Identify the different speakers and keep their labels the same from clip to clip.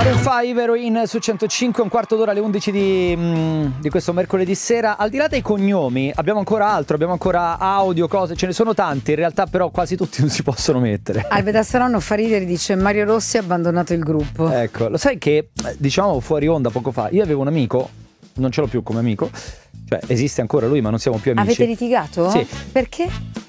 Speaker 1: Maroon 5, Heroin su 105, un quarto d'ora alle 11 di questo mercoledì sera. Al di là dei cognomi abbiamo ancora altro, abbiamo ancora audio, cose, ce ne sono tanti in realtà, però quasi tutti non si possono mettere.
Speaker 2: Albeda Saronno fa ridere, dice Mario Rossi ha abbandonato il gruppo.
Speaker 1: Ecco, lo sai che diciamo fuori onda poco fa, io avevo un amico, non ce l'ho più come amico, cioè esiste ancora lui ma non siamo più amici.
Speaker 2: Avete litigato?
Speaker 1: Sì.
Speaker 2: Perché?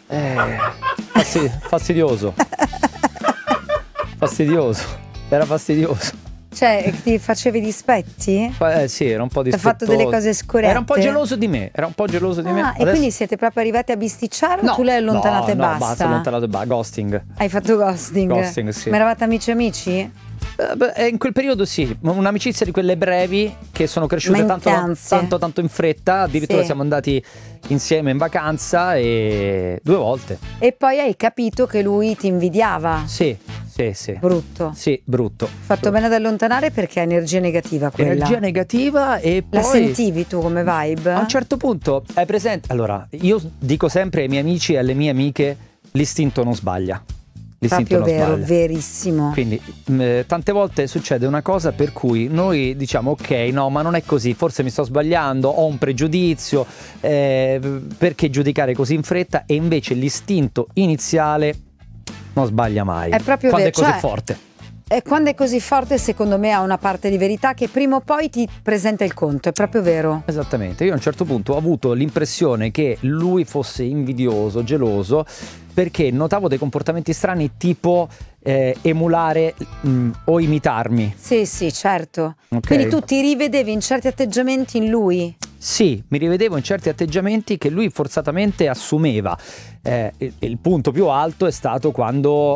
Speaker 1: Fastidioso. Fastidioso. Era fastidioso.
Speaker 2: Cioè, ti facevi dispetti?
Speaker 1: Sì, era un po'
Speaker 2: Ti ha
Speaker 1: dispettoso.
Speaker 2: fatto delle cose scorrette?
Speaker 1: Era un po' geloso di me.
Speaker 2: E quindi siete proprio arrivati a bisticciare o tu l'hai allontanato e basta?
Speaker 1: No, basta, allontanato e basta. Ghosting.
Speaker 2: Hai fatto ghosting?
Speaker 1: Ghosting, sì.
Speaker 2: Ma eravate amici?
Speaker 1: In quel periodo sì, un'amicizia di quelle brevi che sono cresciute tanto in fretta. Addirittura
Speaker 2: sì.
Speaker 1: Siamo andati insieme in vacanza e 2 volte.
Speaker 2: E poi hai capito che lui ti invidiava?
Speaker 1: Sì.
Speaker 2: Brutto.
Speaker 1: Sì, brutto.
Speaker 2: Fatto bene ad allontanare perché è energia negativa quella.
Speaker 1: Energia negativa e poi...
Speaker 2: La sentivi tu come vibe?
Speaker 1: A un certo punto hai presente... Allora, io dico sempre ai miei amici e alle mie amiche, l'istinto non sbaglia.
Speaker 2: Proprio vero, verissimo.
Speaker 1: Quindi tante volte succede una cosa per cui noi diciamo ok, no, ma non è così, forse mi sto sbagliando, ho un pregiudizio, perché giudicare così in fretta? E invece l'istinto iniziale non sbaglia mai.
Speaker 2: È proprio
Speaker 1: quando
Speaker 2: vero,
Speaker 1: è così forte.
Speaker 2: E quando è così forte, secondo me ha una parte di verità che prima o poi ti presenta il conto, è proprio vero.
Speaker 1: Esattamente, io a un certo punto ho avuto l'impressione che lui fosse invidioso, geloso, perché notavo dei comportamenti strani tipo emulare o imitarmi.
Speaker 2: Sì, certo.
Speaker 1: Okay.
Speaker 2: Quindi tu ti rivedevi in certi atteggiamenti in lui?
Speaker 1: Sì, mi rivedevo in certi atteggiamenti che lui forzatamente assumeva. Il punto più alto è stato quando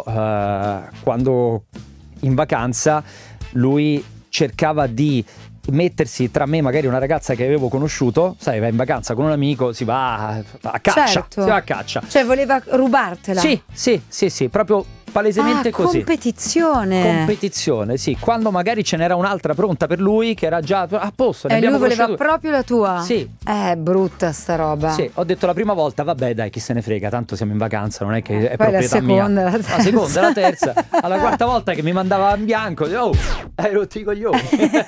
Speaker 1: in vacanza lui cercava di mettersi tra me, magari una ragazza che avevo conosciuto, sai, va in vacanza con un amico, si va a caccia,
Speaker 2: certo.
Speaker 1: Si va a caccia.
Speaker 2: Cioè voleva rubartela?
Speaker 1: Sì, proprio palesemente così. Competizione, sì. Quando magari ce n'era un'altra pronta per lui che era già a posto.
Speaker 2: E lui voleva proprio la tua?
Speaker 1: Sì.
Speaker 2: Brutta sta roba.
Speaker 1: Sì, ho detto la prima volta, vabbè dai, chi se ne frega, tanto siamo in vacanza, non è che è
Speaker 2: poi
Speaker 1: proprietà
Speaker 2: mia.
Speaker 1: La seconda, la terza. Alla quarta volta che mi mandava in bianco, hai rotto i coglioni.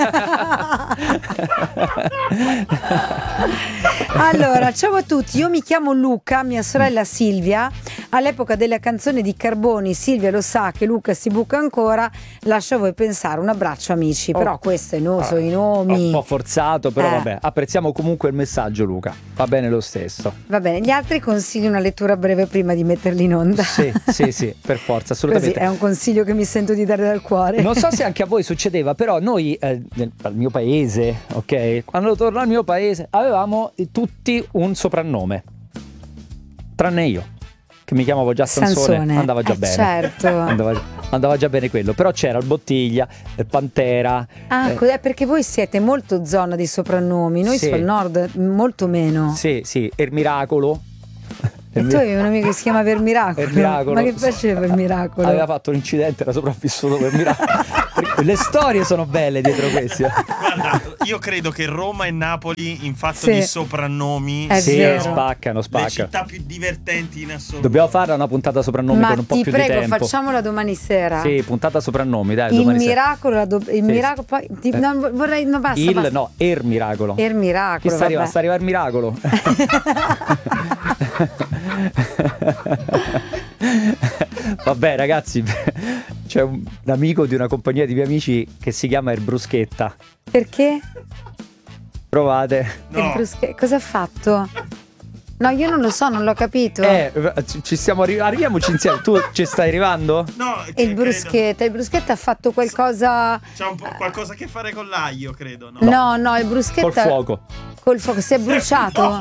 Speaker 2: Allora, ciao a tutti, io mi chiamo Luca, mia sorella Silvia. All'epoca della canzone di Carboni, Silvia lo sa che Luca si buca ancora, lascia a voi pensare. Un abbraccio amici, però questo è noso, i nomi.
Speaker 1: Un po' forzato, però vabbè, apprezziamo comunque il messaggio Luca, va bene lo stesso.
Speaker 2: Va bene, gli altri consiglio una lettura breve prima di metterli in onda.
Speaker 1: Sì, per forza, assolutamente.
Speaker 2: Così, è un consiglio che mi sento di dare dal cuore.
Speaker 1: Non so se anche a voi succedeva, però noi al mio paese, ok? Quando torno al mio paese avevamo tutti un soprannome, tranne io, che mi chiamavo già Sansone. Andava già bene.
Speaker 2: Certo.
Speaker 1: Andava già bene quello, però c'era il Bottiglia, il Pantera.
Speaker 2: Perché voi siete molto zona di soprannomi, noi sul nord molto meno.
Speaker 1: Sì, il Miracolo.
Speaker 2: E tu avevi un amico che si chiama Vermiracolo. Ma che faceva Vermiracolo?
Speaker 1: Aveva fatto un incidente, era sopravvissuto per miracolo. Le storie sono belle dietro questi.
Speaker 3: Guarda, io credo che Roma e Napoli in fatto di soprannomi
Speaker 1: spaccano.
Speaker 3: Le città più divertenti in assoluto.
Speaker 1: Dobbiamo fare una puntata soprannomi con un po' più di tempo.
Speaker 2: Ma ti prego, facciamola domani sera.
Speaker 1: Sì, puntata soprannomi, dai.
Speaker 2: Il miracolo, miracolo poi non vorrei, no basta.
Speaker 1: Il Miracolo.
Speaker 2: Miracolo.
Speaker 1: Sta arrivando il miracolo. Vabbè ragazzi, c'è un amico di una compagnia di miei amici che si chiama il Bruschetta.
Speaker 2: Perché?
Speaker 1: Provate.
Speaker 2: No. Cosa ha fatto? No, io non lo so, non l'ho capito.
Speaker 1: Ci stiamo arriviamoci insieme. Tu ci stai arrivando?
Speaker 3: No.
Speaker 2: Il Bruschetta ha fatto qualcosa.
Speaker 3: C'ha un po' qualcosa a che fare con l'aglio, credo.
Speaker 2: No, il Bruschetta.
Speaker 1: Col fuoco
Speaker 2: si è bruciato.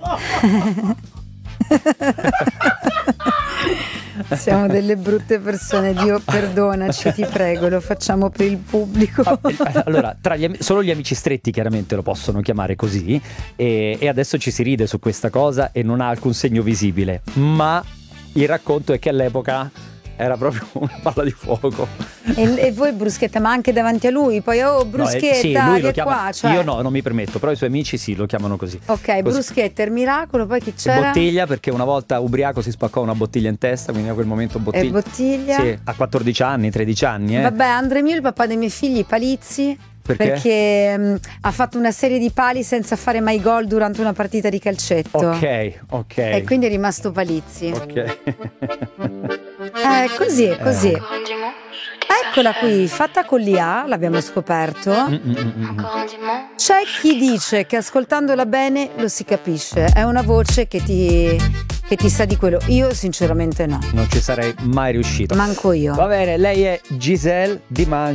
Speaker 2: Siamo delle brutte persone, Dio perdonaci, ti prego, lo facciamo per il pubblico.
Speaker 1: Allora, solo gli amici stretti chiaramente lo possono chiamare così e adesso ci si ride su questa cosa e non ha alcun segno visibile, ma il racconto è che all'epoca era proprio una palla di fuoco.
Speaker 2: E voi Bruschetta, ma anche davanti a lui, poi Bruschetta,
Speaker 1: sì, lui lo
Speaker 2: vieni
Speaker 1: chiama,
Speaker 2: qua, cioè.
Speaker 1: io no, non mi permetto, però i suoi amici sì, lo chiamano così.
Speaker 2: Ok,
Speaker 1: Così.
Speaker 2: Bruschetta, il miracolo, poi chi c'era?
Speaker 1: Bottiglia, perché una volta ubriaco si spaccò una bottiglia in testa, quindi a quel momento bottiglia.
Speaker 2: E Bottiglia?
Speaker 1: Sì, a 14 anni, 13 anni.
Speaker 2: Vabbè, Andre mio, il papà dei miei figli, Palizzi.
Speaker 1: Perché?
Speaker 2: Ha fatto una serie di pali senza fare mai gol durante una partita di calcetto.
Speaker 1: Ok.
Speaker 2: E quindi è rimasto Palizzi.
Speaker 1: Ok.
Speaker 2: Così. Eccola qui, fatta con l'IA, l'abbiamo scoperto. C'è chi dice che ascoltandola bene lo si capisce. È una voce che ti sa di quello. Io sinceramente no.
Speaker 1: Non ci sarei mai riuscito.
Speaker 2: Manco io.
Speaker 1: Va bene, lei è Giselle Dimanche.